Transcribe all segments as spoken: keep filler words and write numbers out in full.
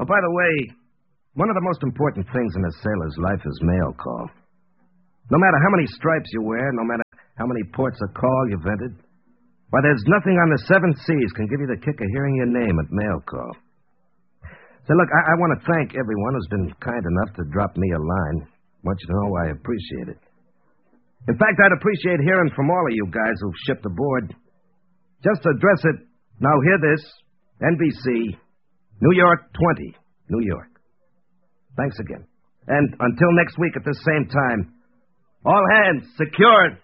Oh, by the way, one of the most important things in a sailor's life is mail call. No matter how many stripes you wear, no matter how many ports of call you've entered, why, there's nothing on the seven seas can give you the kick of hearing your name at mail call. So, look, I, I want to thank everyone who's been kind enough to drop me a line. I want you to know I appreciate it. In fact, I'd appreciate hearing from all of you guys who've shipped aboard. Just to address it, now hear this, N B C, New York twenty, New York. Thanks again. And until next week at the same time, all hands secured.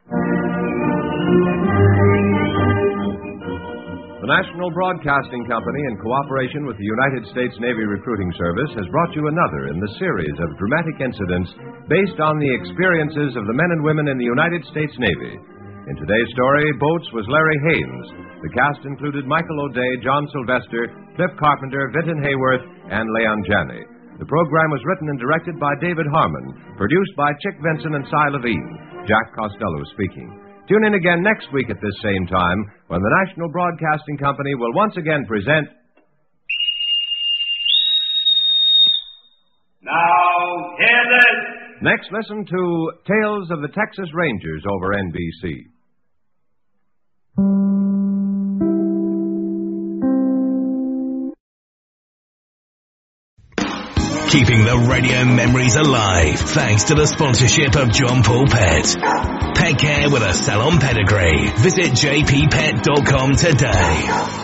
The National Broadcasting Company, in cooperation with the United States Navy Recruiting Service, has brought you another in the series of dramatic incidents based on the experiences of the men and women in the United States Navy. In today's story, Boats was Larry Haines. The cast included Michael O'Day, John Sylvester, Cliff Carpenter, Vinton Hayworth, and Leon Janney. The program was written and directed by David Harmon, produced by Chick Vincent and Cy Levine. Jack Costello speaking. Tune in again next week at this same time when the National Broadcasting Company will once again present... Now, hear this! Next, listen to Tales of the Texas Rangers over N B C. Keeping the radio memories alive thanks to the sponsorship of John Paul Pet. Pet care with a salon pedigree. Visit j p pet dot com today.